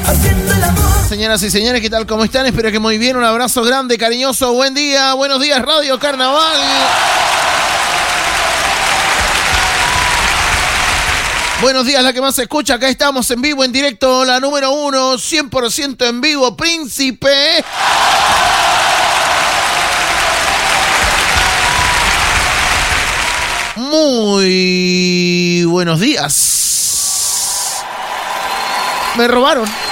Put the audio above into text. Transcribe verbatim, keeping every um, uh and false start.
Señoras y señores, ¿qué tal? ¿Cómo están? Espero que muy bien. Un abrazo grande, cariñoso. Buen día. Buenos días, Radio Carnaval. Buenos días, la que más se escucha. Acá estamos en vivo, en directo. La número uno, cien por ciento en vivo, Príncipe. Muy buenos días. Me robaron.